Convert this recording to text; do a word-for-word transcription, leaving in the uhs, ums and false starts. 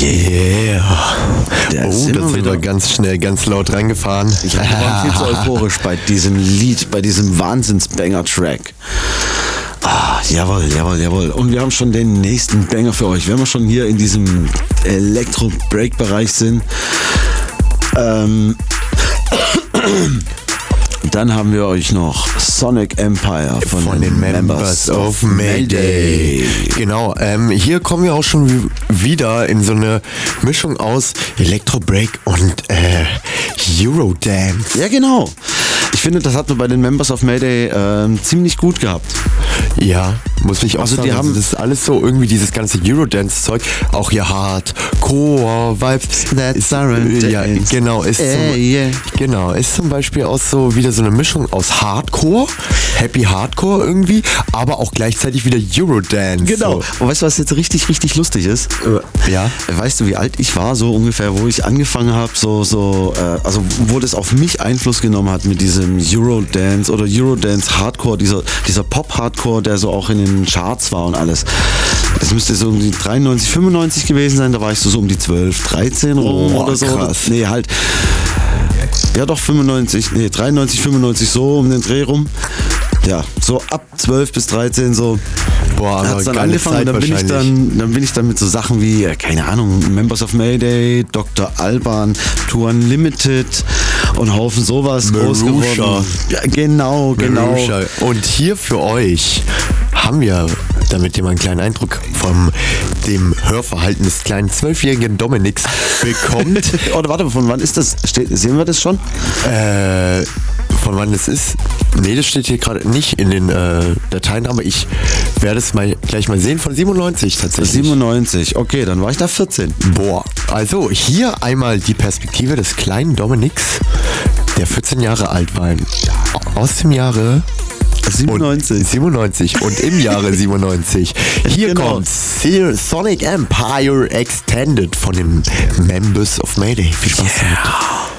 Yeah. Da Oh, sind da wir sind wieder. wir ganz schnell, ganz laut reingefahren. Ich war viel zu euphorisch bei diesem Lied, bei diesem Wahnsinns-Banger-Track. Ah, jawohl, jawohl, jawohl. Und wir haben schon den nächsten Banger für euch. Wenn wir schon hier in diesem Elektro-Break-Bereich sind, ähm, dann haben wir euch noch Sonic Empire von, Von den Members of Mayday. Genau, ähm, hier kommen wir auch schon w- wieder in so eine Mischung aus Electro-Break und äh, Eurodance. Ja, genau. Ich finde, das hat man bei den Members of Mayday ähm, ziemlich gut gehabt. Ja, muss ich auch Also sagen. die haben- das ist alles so irgendwie dieses ganze Eurodance-Zeug, auch hier Hardcore-Vibes. That's Ist- our Ja, dance. genau, ist Äh, zum, yeah. genau, ist zum Beispiel auch so wieder so eine Mischung aus Hardcore, Happy Hardcore irgendwie, aber auch gleichzeitig wieder Eurodance. Genau. So. Und weißt du, was jetzt richtig, richtig lustig ist? Ja. Weißt du, wie alt ich war, so ungefähr, wo ich angefangen habe, so, so, äh, also wo das auf mich Einfluss genommen hat mit diesem Eurodance oder Eurodance Hardcore, dieser, dieser Pop-Hardcore, der so auch in den Charts war und alles. Das müsste so um die dreiundneunzig, fünfundneunzig gewesen sein, da war ich so, so um die zwölf, dreizehn rum Oh, oder so. krass. Nee, halt. Ja doch, fünfundneunzig, nee, dreiundneunzig, fünfundneunzig, so um den Dreh rum. Ja, so ab zwölf bis dreizehn so. Boah, aber Hat's dann geile angefangen Zeit und dann bin ich wahrscheinlich. dann, dann bin ich dann mit so Sachen wie, äh, keine Ahnung, Members of Mayday, Doktor Alban, Tour Unlimited und Haufen sowas groß Marusha. geworden. Ja, genau, genau. Marusha. Und hier für euch haben wir, damit ihr mal einen kleinen Eindruck von dem Hörverhalten des kleinen zwölfjährigen Dominiks bekommt. Oder warte, von wann ist das? Steht, sehen wir das schon? äh, von wann es ist? Nee, das steht hier gerade nicht in den äh, Dateien, aber ich werde es mal gleich mal sehen. Von siebenundneunzig tatsächlich. siebenundneunzig, okay, dann war ich da vierzehn. Boah, also hier einmal die Perspektive des kleinen Dominiks, der vierzehn Jahre alt war. Aus dem Jahre siebenundneunzig. Und siebenundneunzig und im Jahre siebenundneunzig. Hier Genau. kommt Sonic Empire Extended von den Members of Mayday. Viel Spaß damit.